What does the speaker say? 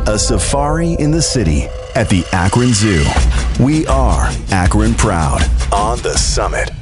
A safari in the city at the Akron Zoo. We are Akron Proud on the Summit.